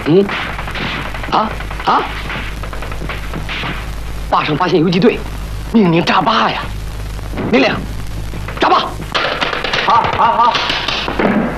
嗯，坝上发现游击队，命令炸坝呀！命令